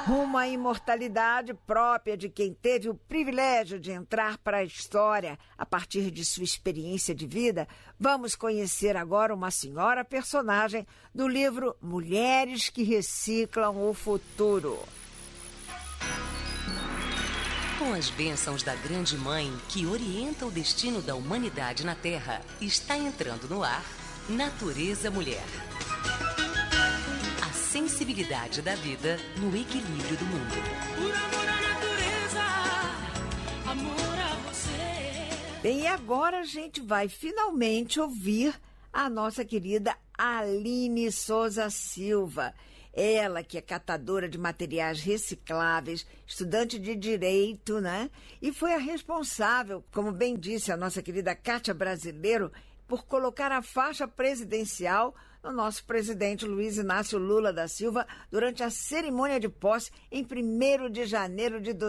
Rumo à imortalidade própria de quem teve o privilégio de entrar para a história a partir de sua experiência de vida, vamos conhecer agora uma senhora personagem do livro Mulheres que Reciclam o Futuro. Com as bênçãos da Grande Mãe, que orienta o destino da humanidade na Terra, está entrando no ar Natureza Mulher. A sensibilidade da vida no equilíbrio do mundo. Por amor à natureza, amor a você. Bem, e agora a gente vai finalmente ouvir a nossa querida Aline Souza Silva. Ela que é catadora de materiais recicláveis, estudante de Direito, né? E foi a responsável, como bem disse a nossa querida Kátia Brasileiro, por colocar a faixa presidencial no nosso presidente Luiz Inácio Lula da Silva durante a cerimônia de posse em 1º de janeiro de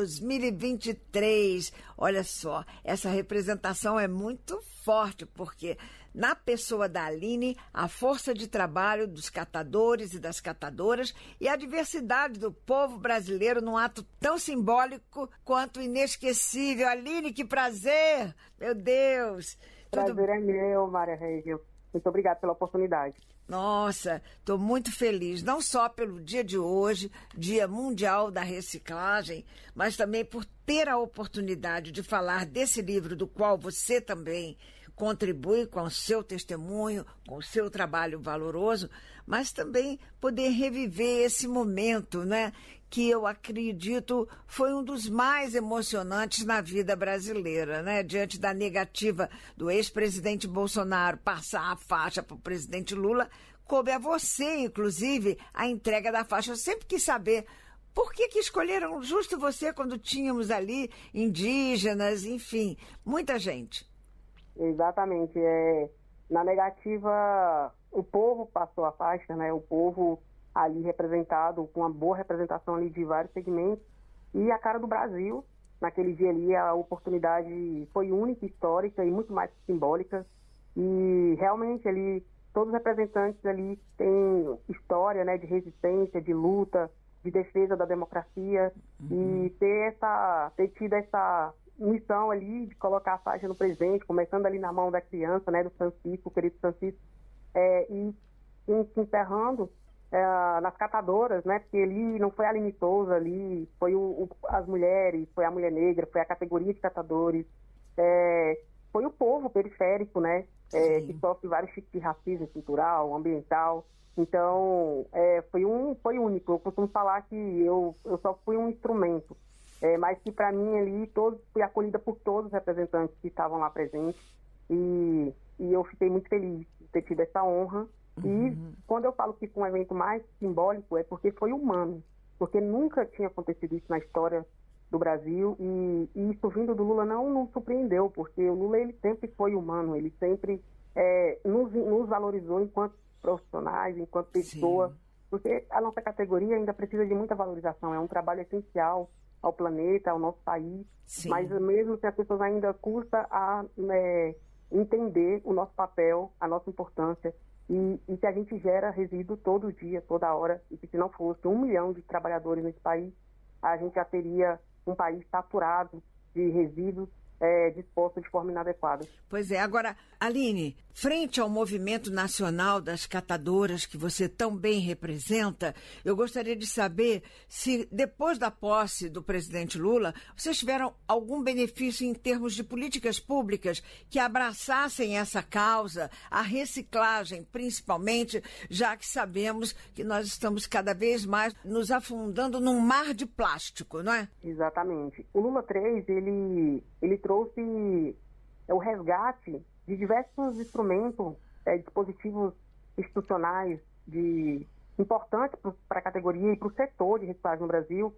2023. Olha só, essa representação é muito forte, porque na pessoa da Aline, a força de trabalho dos catadores e das catadoras e a diversidade do povo brasileiro num ato tão simbólico quanto inesquecível. Aline, que prazer! Meu Deus! Prazer é meu, Maria Régio. Muito obrigada pela oportunidade. Nossa, estou muito feliz, não só pelo dia de hoje, Dia Mundial da Reciclagem, mas também por ter a oportunidade de falar desse livro do qual você também contribui com o seu testemunho, com o seu trabalho valoroso, mas também poder reviver esse momento, né, que eu acredito foi um dos mais emocionantes na vida brasileira, né, diante da negativa do ex-presidente Bolsonaro passar a faixa para o presidente Lula, coube a você, inclusive, a entrega da faixa. Eu sempre quis saber por que escolheram justo você quando tínhamos ali indígenas, enfim, muita gente. Exatamente. Na negativa, o povo passou a faixa, né? O povo ali representado, com uma boa representação ali de vários segmentos. E a cara do Brasil, naquele dia ali, a oportunidade foi única, histórica e muito mais simbólica. E realmente ali, todos os representantes ali têm história, né? De resistência, de luta, de defesa da democracia. E ter tido essa missão ali de colocar a faixa no presidente, começando ali na mão da criança, né, do Francisco, o querido Francisco, e se encerrando nas catadoras, né, porque ali não foi a Aline Souza ali, foi as mulheres, foi a mulher negra, foi a categoria de catadores, foi o povo periférico, né, que sofre vários tipos de racismo cultural, ambiental. Então, foi único. Eu costumo falar que eu só fui um instrumento, mas que para mim ali fui acolhida por todos os representantes que estavam lá presentes e eu fiquei muito feliz de ter tido essa honra. E quando eu falo que foi um evento mais simbólico é porque foi humano, porque nunca tinha acontecido isso na história do Brasil e isso vindo do Lula não nos surpreendeu, porque o Lula ele sempre foi humano, ele sempre nos valorizou enquanto profissionais, enquanto pessoa, porque a nossa categoria ainda precisa de muita valorização, é um trabalho essencial ao planeta, ao nosso país. Sim. Mas mesmo se as pessoas ainda custa a entender o nosso papel, a nossa importância, e que a gente gera resíduo todo dia, toda hora, e que se não fosse 1 milhão de trabalhadores nesse país, a gente já teria um país saturado de resíduos disposto de forma inadequada. Pois é. Agora, Aline, frente ao movimento nacional das catadoras que você tão bem representa, eu gostaria de saber se, depois da posse do presidente Lula, vocês tiveram algum benefício em termos de políticas públicas que abraçassem essa causa, a reciclagem, principalmente, já que sabemos que nós estamos cada vez mais nos afundando num mar de plástico, não é? Exatamente. O Lula 3, ele trouxe o resgate de diversos instrumentos, dispositivos institucionais importantes para a categoria e para o setor de reciclagem no Brasil.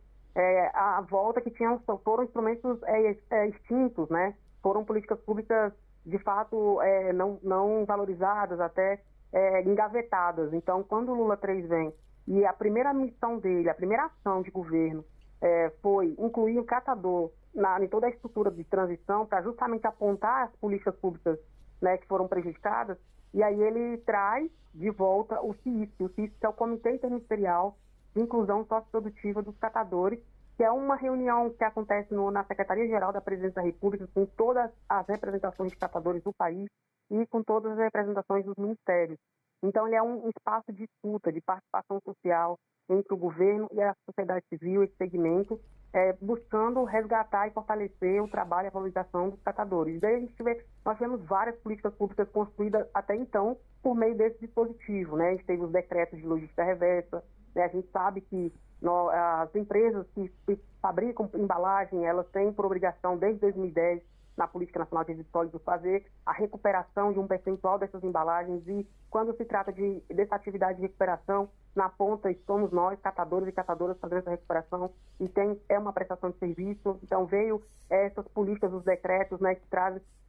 A volta que foram instrumentos extintos, né? Foram políticas públicas, de fato, não valorizadas, até engavetadas. Então, quando o Lula 3 vem e a primeira missão dele, a primeira ação de governo foi incluir o catador em toda a estrutura de transição para justamente apontar as políticas públicas, né, que foram prejudicadas, e aí ele traz de volta o CISP, que é o Comitê Interministerial de inclusão socioprodutiva dos catadores, que é uma reunião que acontece na Secretaria-Geral da Presidência da República, com todas as representações de catadores do país e com todas as representações dos ministérios. Então, ele é um espaço de escuta, de participação social entre o governo e a sociedade civil, esse segmento, buscando resgatar e fortalecer o trabalho e a valorização dos catadores. Daí nós tivemos várias políticas públicas construídas até então por meio desse dispositivo, né? A gente teve os decretos de logística reversa, né? A gente sabe que as empresas que fabricam embalagem, elas têm por obrigação, desde 2010, na Política Nacional de Resíduos Sólidos, fazer a recuperação de um percentual dessas embalagens, e quando se trata dessa atividade de recuperação, na ponta somos nós, catadores e catadoras, fazendo essa recuperação, e é uma prestação de serviço. Então veio essas políticas, os decretos, né, que trazem